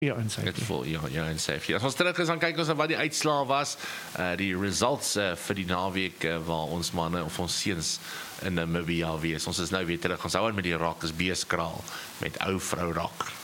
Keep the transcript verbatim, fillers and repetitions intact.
Ja, in sy. Dit voel, ja, ja, en safety. As ons terug is, dan kyk ons na wat die uitslae was, uh, die results uh, vir die naweek, uh, waar ons manne of ons seuns in Namibia wees. Ons is nou weer terug, ons hou aan met die rock, is beeskraal, met ou vrou rock.